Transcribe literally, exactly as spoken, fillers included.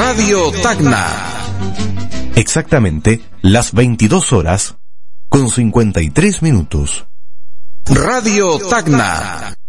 Radio Tacna. Exactamente las veintidós horas con cincuenta y tres minutos. Radio Tacna.